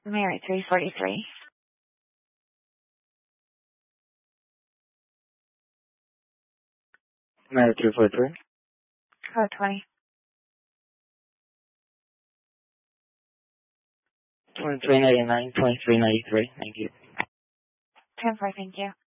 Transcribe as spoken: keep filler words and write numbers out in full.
Mary, three forty-three. Mary, three forty-three. Code twenty. twenty-three ninety-nine, twenty-three ninety-three. Thank you. ten four, thank you.